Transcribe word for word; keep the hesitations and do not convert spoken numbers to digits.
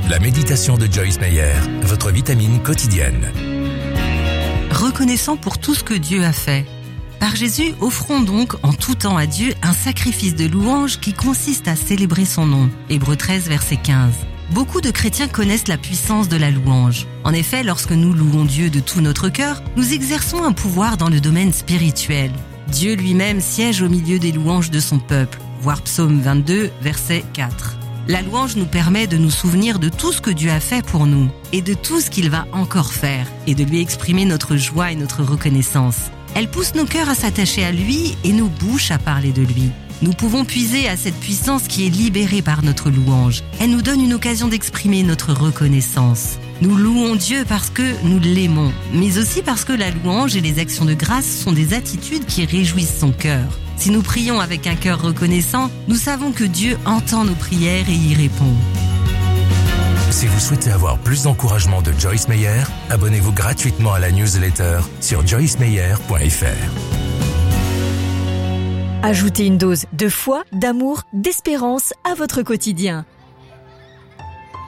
La méditation de Joyce Meyer, votre vitamine quotidienne. Reconnaissant pour tout ce que Dieu a fait. Par Jésus, offrons donc en tout temps à Dieu un sacrifice de louange qui consiste à célébrer son nom. Hébreux treize, verset quinze. Beaucoup de chrétiens connaissent la puissance de la louange. En effet, lorsque nous louons Dieu de tout notre cœur, nous exerçons un pouvoir dans le domaine spirituel. Dieu lui-même siège au milieu des louanges de son peuple. Voir Psaume vingt-deux, verset quatre. La louange nous permet de nous souvenir de tout ce que Dieu a fait pour nous et de tout ce qu'il va encore faire et de lui exprimer notre joie et notre reconnaissance. Elle pousse nos cœurs à s'attacher à lui et nos bouches à parler de lui. Nous pouvons puiser à cette puissance qui est libérée par notre louange. Elle nous donne une occasion d'exprimer notre reconnaissance. Nous louons Dieu parce que nous l'aimons, mais aussi parce que la louange et les actions de grâce sont des attitudes qui réjouissent son cœur. Si nous prions avec un cœur reconnaissant, nous savons que Dieu entend nos prières et y répond. Si vous souhaitez avoir plus d'encouragement de Joyce Meyer, abonnez-vous gratuitement à la newsletter sur joyce meyer point f r. Ajoutez une dose de foi, d'amour, d'espérance à votre quotidien.